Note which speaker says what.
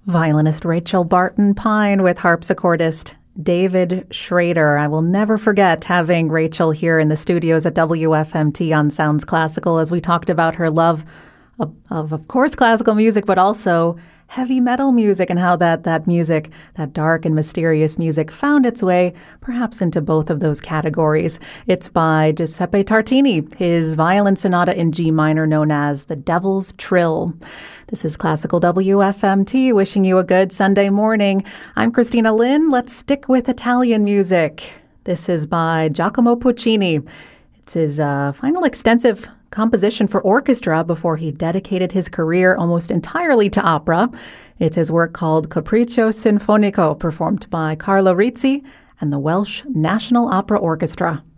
Speaker 1: Violinist Rachel Barton Pine with harpsichordist David Schrader. I will never forget having Rachel here in the studios at WFMT on Sounds Classical as we talked about her love of course, classical music, but also heavy metal music and how that music, that dark and mysterious music, found its way perhaps into both of those categories. It's by Giuseppe Tartini, his violin sonata in G minor known as The Devil's Trill. This is Classical WFMT, wishing you a good Sunday morning. I'm Christina Lynn. Let's stick with Italian music. This is by Giacomo Puccini. It's his final extensive composition for orchestra before he dedicated his career almost entirely to opera. It's his work called Capriccio Sinfonico, performed by Carlo Rizzi and the Welsh National Opera Orchestra.